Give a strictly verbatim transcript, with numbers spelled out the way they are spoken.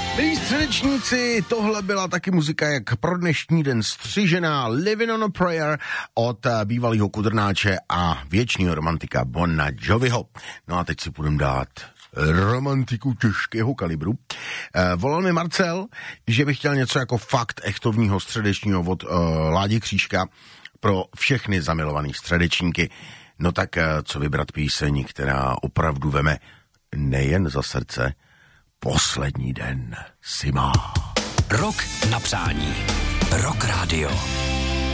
Milí středečníci, tohle byla taky muzika jak pro dnešní den střižená Living on a Prayer od bývalého kudrnáče a věčného romantika Bonna Joviho. No a teď si půjdem dát romantiku těžkého kalibru. E, volal mi Marcel, že by chtěl něco jako fakt echtovního středečního od e, Ládi Křížka pro všechny zamilovaný středečníky. No tak e, co vybrat píseň, která opravdu veme nejen za srdce, poslední den si má. Rok na přání. Rock Radio.